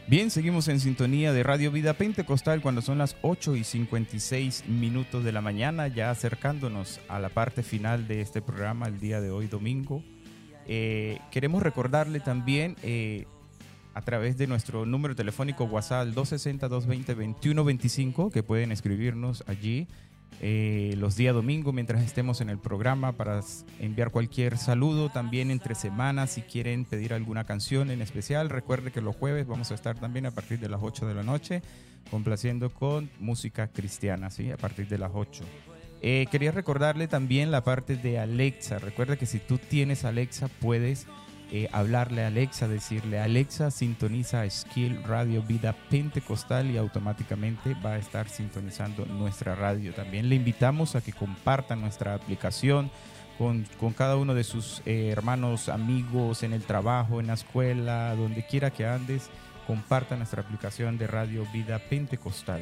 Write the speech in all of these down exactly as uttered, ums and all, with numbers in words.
Bien, seguimos en sintonía de Radio Vida Pentecostal cuando son las ocho y cincuenta y seis minutos de la mañana, ya acercándonos a la parte final de este programa el día de hoy, domingo. Eh, queremos recordarle también eh, a través de nuestro número telefónico WhatsApp dos seis cero, dos dos cero, dos uno dos cinco que pueden escribirnos allí eh, los días domingos mientras estemos en el programa para enviar cualquier saludo. También entre semanas, si quieren pedir alguna canción en especial, recuerde que los jueves vamos a estar también a partir de las ocho de la noche complaciendo con música cristiana, ¿sí? A partir de las ocho. Eh, quería recordarle también la parte de Alexa. Recuerda que si tú tienes Alexa puedes eh, hablarle a Alexa, decirle: Alexa, sintoniza Skill Radio Vida Pentecostal, y automáticamente va a estar sintonizando nuestra radio. También le invitamos a que compartan nuestra aplicación con, con cada uno de sus eh, hermanos, amigos, en el trabajo, en la escuela, donde quiera que andes. Compartan nuestra aplicación de Radio Vida Pentecostal.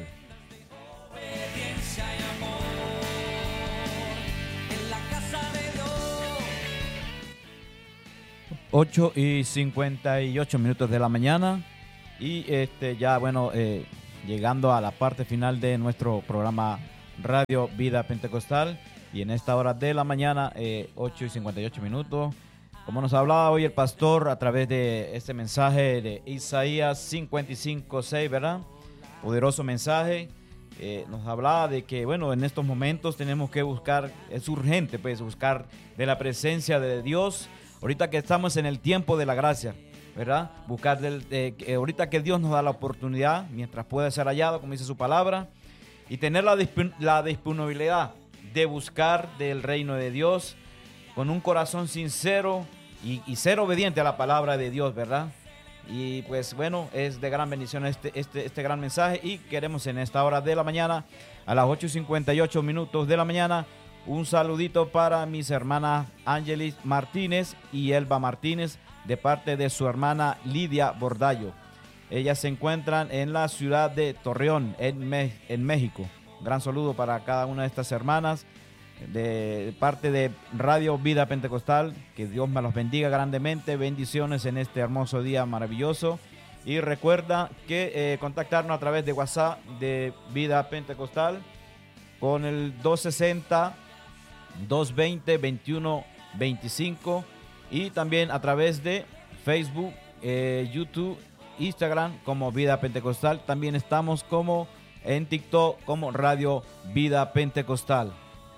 ocho y cincuenta y ocho minutos de la mañana y este ya bueno eh, llegando a la parte final de nuestro programa Radio Vida Pentecostal, y en esta hora de la mañana eh, ocho y cincuenta y ocho minutos, como nos hablaba hoy el pastor a través de este mensaje de Isaías cincuenta y cinco seis, ¿verdad? Poderoso mensaje. Eh, nos hablaba de que bueno, en estos momentos tenemos que buscar, es urgente pues buscar de la presencia de Dios. Ahorita que estamos en el tiempo de la gracia, ¿verdad? Buscar del, eh, eh, ahorita que Dios nos da la oportunidad, mientras puede ser hallado, como dice su palabra, y tener la, disp- la disponibilidad de buscar del reino de Dios con un corazón sincero y, y ser obediente a la palabra de Dios, ¿verdad? Y pues bueno, es de gran bendición este, este, este gran mensaje, y queremos en esta hora de la mañana, a las ocho y cincuenta y ocho minutos de la mañana, un saludito para mis hermanas Ángelis Martínez y Elba Martínez, de parte de su hermana Lidia Bordallo. Ellas se encuentran en la ciudad de Torreón, en, Me- en México. Un gran saludo para cada una de estas hermanas, de parte de Radio Vida Pentecostal. Que Dios me los bendiga grandemente. Bendiciones en este hermoso día maravilloso. Y recuerda que eh, contactarnos a través de WhatsApp de Vida Pentecostal con el dos sesenta, dos veinte, veintiuno veinticinco, y también a través de Facebook, eh, YouTube, Instagram como Vida Pentecostal. También estamos como en TikTok como Radio Vida Pentecostal.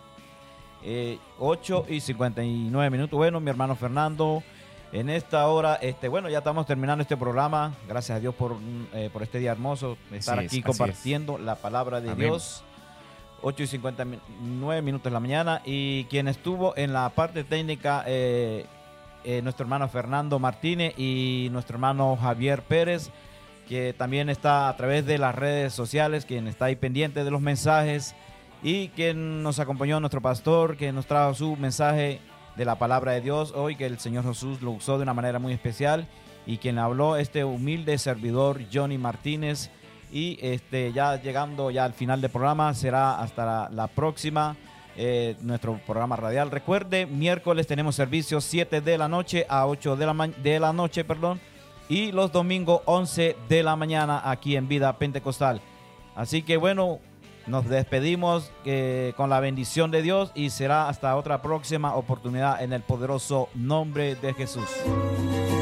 Eh, ocho y cincuenta y nueve minutos. Bueno, mi hermano Fernando, en esta hora, este, bueno, ya estamos terminando este programa. Gracias a Dios por, eh, por este día hermoso, estar Así aquí es, compartiendo la palabra de Amén. Dios. ocho y cincuenta y nueve minutos de la mañana, y quien estuvo en la parte técnica, eh, eh, nuestro hermano Fernando Martínez y nuestro hermano Javier Pérez, que también está a través de las redes sociales, quien está ahí pendiente de los mensajes, y quien nos acompañó, nuestro pastor, que nos trajo su mensaje de la palabra de Dios hoy, que el Señor Jesús lo usó de una manera muy especial, y quien habló, este humilde servidor Johnny Martínez. Y este, ya llegando ya al final del programa, será hasta la, la próxima, eh, nuestro programa radial. Recuerde, miércoles tenemos servicios siete de la noche a ocho de la, ma- de la noche, perdón, y los domingos once de la mañana aquí en Vida Pentecostal. Así que bueno, nos despedimos eh, con la bendición de Dios, y será hasta otra próxima oportunidad en el poderoso nombre de Jesús.